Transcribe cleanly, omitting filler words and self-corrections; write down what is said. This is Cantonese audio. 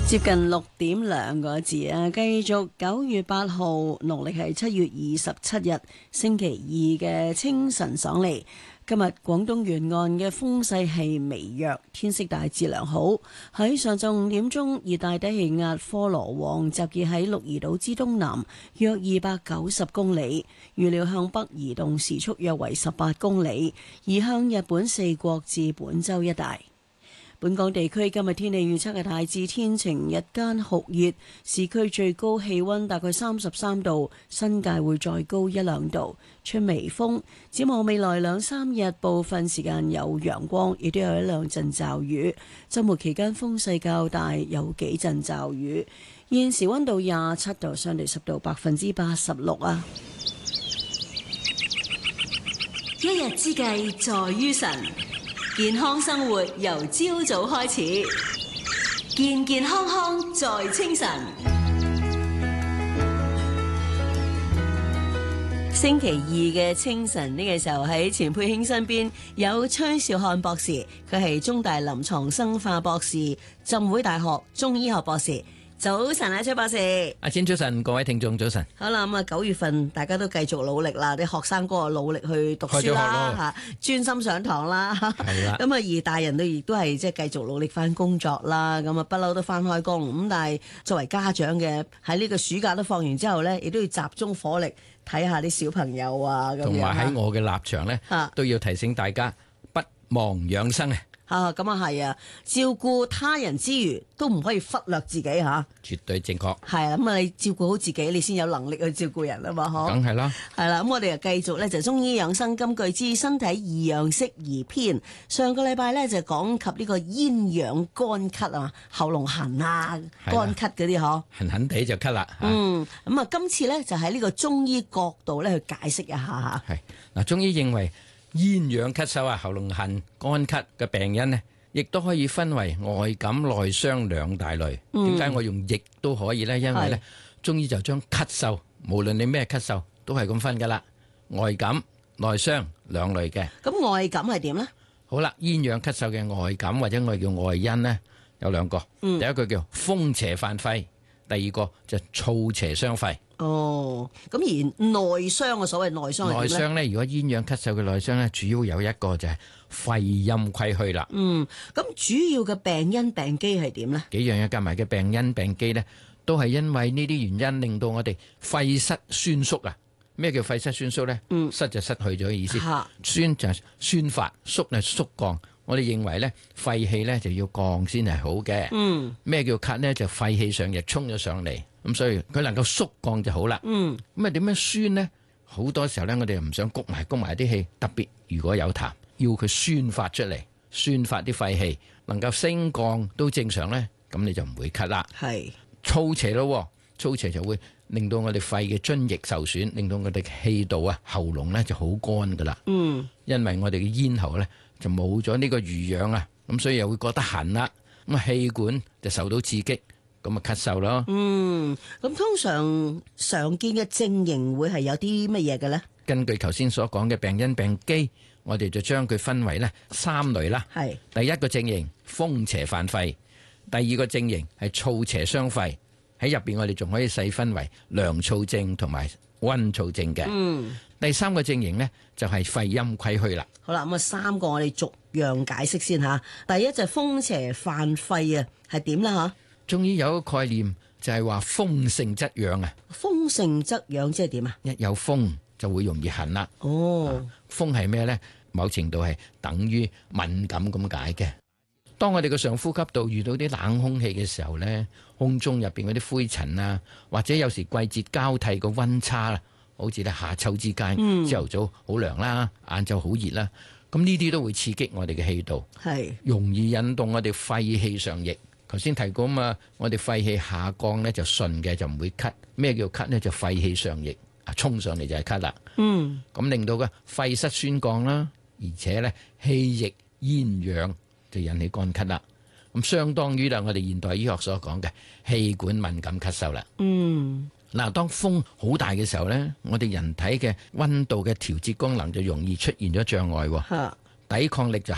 接近6點2個字啊！繼續9月8號，農曆係7月27日，星期二嘅清晨爽利。今日廣東沿岸嘅風勢係微弱，天色大致良好。喺上晝5點鐘，熱帶低氣壓科羅旺集結喺鹿兒島之東南約290公里，預料向北移動，時速約為18公里，移向日本四國至本州一帶。本港地區今日天氣預測係大致天晴，日間酷熱，市區最高氣溫大概33度，新界會再高1-2度，吹微風。展望未來2-3日，部分時間有陽光，亦都有1-2陣驟雨。週末期間風勢較大，有幾陣驟雨。現時溫度27度，相對濕度86%啊！ 一日之計在於晨。健康生活由朝早開始，健健康康在清晨。 星期二嘅清晨呢個時候，喺錢佩卿身邊有崔兆漢博士，佢係中大臨床生化博士，浸會大學中醫學博士。早晨啊，崔博士。 阿千早晨，各位聽眾早晨。 好啦，咁啊9月份大家都繼續努力啦，啲學生嗰個努力去讀書啦，吓專心上堂啦。係啦。咁啊，而大人都亦都係即係繼續努力翻工作啦。咁啊，不嬲都翻開工。咁但係作為家長嘅喺呢個暑假都放完之後咧，亦都要集中火力睇下啲小朋友啊。咁樣。同埋喺我嘅立場咧，都要提醒大家不忘養生啊。 咁啊係啊！照顧他人之餘，都唔可以忽略自己吓。 絕對正確。係啦，咁啊，你照顧好自己，你先有能力去照顧人啊嘛，嗬。梗係啦。 係啦，咁我哋就繼續咧，就中醫養生金句之身體異樣適宜篇。上個禮拜咧就講及呢個鴛鴦乾咳啊，喉嚨痕啊，乾咳嗰啲嗬。 痕痕地就咳啦。 咁啊，今次咧就喺呢個中醫角度咧去解釋一下吓。 係嗱，中醫認為。鴛鴦咳嗽啊，喉嚨痕、乾咳嘅病因呢，亦都可以分為外感內傷兩大類。點解我用亦都可以呢？因為呢，中醫就將咳嗽，無論你咩咳嗽，都係咁分噶啦。外感、內傷兩類嘅。 咁外感係點呢？ 好啦，鴛鴦咳嗽嘅外感或者我哋叫外因呢，有兩個。第一個叫風邪犯肺，第二個就燥邪傷肺。 哦，咁而內傷嘅所謂內傷係點咧？內傷咧，如果鴛鴦咳嗽嘅內傷咧，主要有一個就係肺陰虧虛啦。 咁主要嘅病因病機係點咧？ 幾樣嘢夾埋嘅病因病機咧，都係因為呢啲原因令到我哋肺室酸縮啊。咩叫肺室酸縮咧？室就失去咗嘅意思，酸就係酸發，縮係縮降。我哋認為咧，肺氣咧就要降先係好嘅。咩叫咳咧？就肺氣上逆衝咗上嚟。咁所以佢能夠縮降就好啦。咁啊點樣酸呢？好多時候咧，我哋唔想谷埋啲氣，特別如果有痰，要佢宣發出嚟，宣發啲肺氣，能夠升降都正常咧，咁你就唔會咳啦。係燥邪咯，燥邪就會令到我哋肺嘅津液受損，令到我哋氣道啊、喉嚨咧就好乾噶啦。因為我哋嘅咽喉咧就冇咗呢個濡養啊，咁所以又會覺得痕啦。咁啊氣管就受到刺激。咁啊咳嗽咯。 咁通常見嘅症型會係有啲乜嘢嘅咧？ 根據頭先所講嘅病因病機，我哋就將佢分為咧3類啦。係第一個症型風邪犯肺，第二個症型係燥邪傷肺。喺入邊我哋仲可以細分為涼燥症同埋溫燥症嘅。第三個症型咧就係肺陰虧虛啦。 好啦，咁啊3個我哋逐樣解釋先吓。第一就係風邪犯肺啊，係點啦吓？ 中醫有一個概念就係話風盛則養啊。 風盛則養即係點啊？ 一有風就會容易痕啦。風係咩呢？某程度係等於敏感咁解嘅。當我哋個上呼吸道遇到啲冷空氣嘅時候呢，空中入邊嗰啲灰塵啊，或者有時季節交替個溫差啦，好似咧夏秋之間，朝頭早好涼啦，晏晝好熱啦，咁呢啲都會刺激我哋嘅氣道，係容易引動我哋肺氣上逆。頭先提過嘛，我哋肺氣下降咧就順嘅，就唔會咳。咩叫咳咧？就肺氣上逆啊，衝上嚟就係咳啦。咁令到個肺室酸降啦，而且咧氣液厭氧就引起乾咳啦。咁相當於啦，我哋現代醫學所講嘅氣管敏感咳嗽啦。嗱，當風好大嘅時候咧，我哋人體嘅溫度嘅調節功能就容易出現咗障礙，抵抗力就